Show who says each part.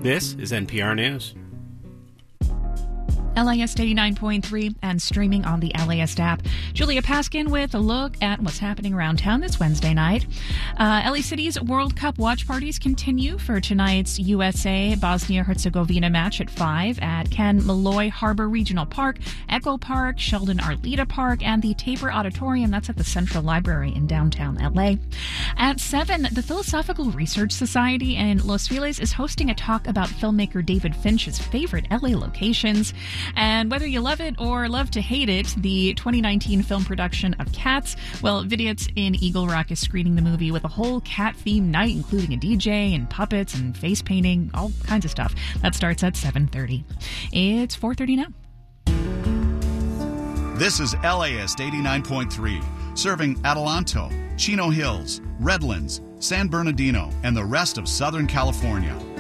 Speaker 1: This is NPR News.
Speaker 2: LAist 89.3 and streaming on the LAist app. Julia Paskin with a look at what's happening around town this Wednesday night. LA City's World Cup watch parties continue for tonight's USA Bosnia-Herzegovina match at 5 at Ken Malloy Harbor Regional Park, Echo Park, Sheldon Arleta Park, and the Tabor Auditorium. That's at the Central Library in downtown LA. At 7, the Philosophical Research Society in Los Feliz is hosting a talk about filmmaker David Finch's favorite LA locations. And whether you love it or love to hate it, the 2019 film production of Cats, well, Vidiots in Eagle Rock is screening the movie with a whole cat-themed night, including a DJ and puppets and face painting, all kinds of stuff. That starts at 7:30. It's 4:30 now.
Speaker 3: This is LAist 89.3, serving Adelanto, Chino Hills, Redlands, San Bernardino, and the rest of Southern California.